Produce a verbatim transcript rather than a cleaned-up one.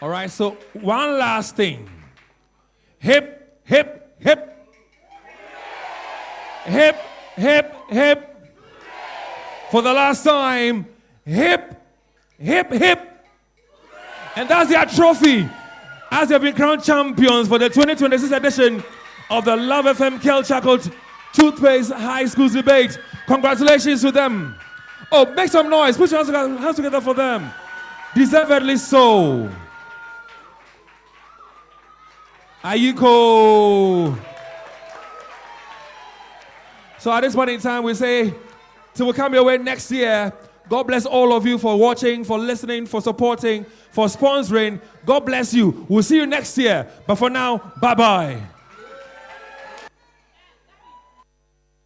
All right, so one last thing. Hip, hip, hip. Hip, hip, hip. For the last time, hip, hip, hip. And that's their trophy. As they've been crowned champions for the twenty twenty-six edition of the Love F M Kelchaco Toothpaste High Schools Debate. Congratulations to them. Oh, make some noise. Put your hands together, hands together for them. Deservedly so. Ayuko. So at this point in time, we say, till we come your way next year, God bless all of you for watching, for listening, for supporting, for sponsoring. God bless you. We'll see you next year. But for now, bye-bye.